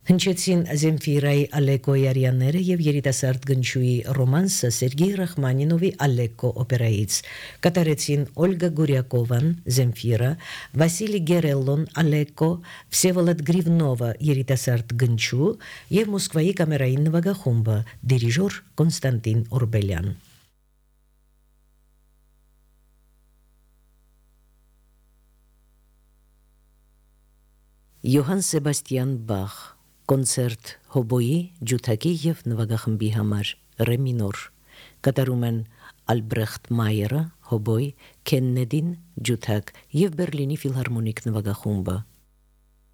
Հնչեցին Զենֆիրայի Ալեկոյի արյաները եւ երիտասարդ գնչուի ռոմանսը Սերգեյ Ռախմանինովի Ալեկո օպերայից։ Կատարեցին Օլգա Գուրյակովան Զենֆիրա, Վասիլի Գերելլոն Ալեկո, Վսևոլոդ Գրիվնովը երիտասարդ գնչու եւ Մոսկվայի կամերային նվագախումբը դիրիժոր Կոնստանտին Օրբելյան։ Յոհան Սեբաստիան Բախ Կոնցերտ հոբոյի, ջութակի եւ նվագախմբի համար ռե մինոր կատարում են Ալբրեխտ Մայերը հոբոյ, Քեննեդին ջութակ եւ Բերլինի ֆիլհարմոնիկ նվագախումբը